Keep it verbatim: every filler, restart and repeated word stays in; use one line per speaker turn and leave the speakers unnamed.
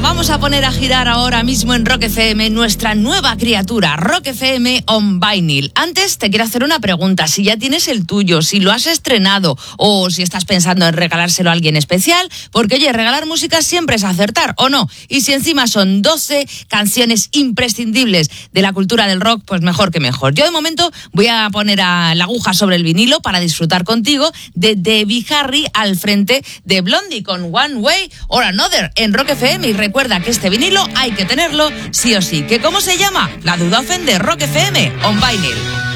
vamos a poner a girar ahora mismo en Rock F M nuestra nueva criatura, Rock F M on Vinyl. Antes te quiero hacer una pregunta, si ya tienes el tuyo, si lo has estrenado o si estás pensando en regalárselo a alguien especial, porque oye, regalar música siempre es acertar, ¿o no? Y si encima son doce canciones imprescindibles de la cultura del rock, pues mejor que mejor. Yo de momento voy a poner a la aguja sobre el vinilo para disfrutar contigo de Debbie Harry al frente de Blondie con One Way or Another en Rock F M. Y recuerda que este vinilo hay que tenerlo sí o sí. ¿Que cómo se llama? La duda ofende. Rock F M on Vinyl.